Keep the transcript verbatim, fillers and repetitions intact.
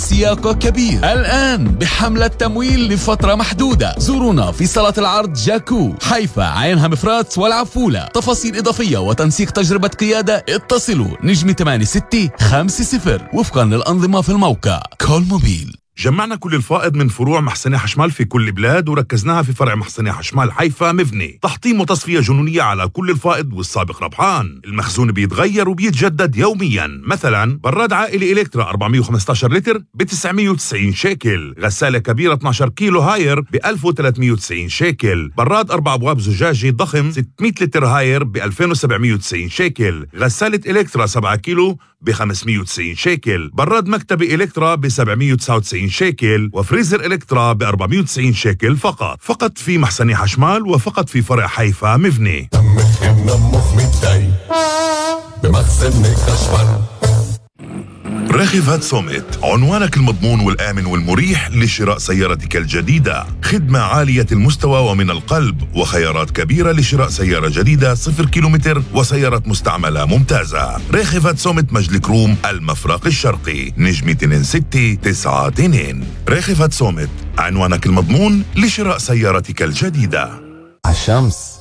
سياق كبير الآن بحملة تمويل لفترة محدودة. زورونا في صالة العرض جاكو حيفا عين همفرات والعفولة. تفاصيل إضافية وتنسيق تجربة قيادة اتصلوا نجمة ثمانية ستة خمسة صفر وفقا للأنظمة في الموقع كول موبيل. جمعنا كل الفائض من فروع محسنة حشمال في كل بلاد وركزناها في فرع محسنة حشمال حيفا مبني. تحطيم وتصفية جنونية على كل الفائض والسابق ربحان. المخزون بيتغير وبيتجدد يوميا. مثلا براد عائلي إلكترا أربعمية وخمسة عشر لتر ب تسعمية وتسعين شيكل، غسالة كبيرة اثني عشر كيلو هاير ب ألف وثلاثمية وتسعين شيكل، براد أربع أبواب زجاجي ضخم ستمية لتر هاير ب ألفين وسبعمية وتسعين شيكل، غسالة إلكترا سبعة كيلو ب خمسمية وتسعين شيكل، براد مكتبي إلكترا ب سبعمية وتسعة وتسعين شيكل، وفريزر إلكترا ب أربعمية وتسعين شيكل فقط. فقط في محسنة حشمال وفقط في فرع حيفا مبني. دمك منمخ متضايق بمخزنك حشمال. راغب سوميت، عنوانك المضمون والآمن والمريح لشراء سيارتك الجديدة. خدمة عالية المستوى ومن القلب وخيارات كبيرة لشراء سيارة جديدة صفر كيلومتر وسيارة مستعملة ممتازة. راغب سوميت مجلك روم المفرق الشرقي نجمة اثنين ستة تسعة اثنين. راغب سوميت، عنوانك المضمون لشراء سيارتك الجديدة. عالشمس